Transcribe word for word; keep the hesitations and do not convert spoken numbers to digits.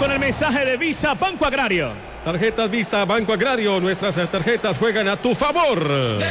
con el mensaje de Visa Banco Agrario. Tarjetas Visa Banco Agrario, nuestras tarjetas juegan a tu favor.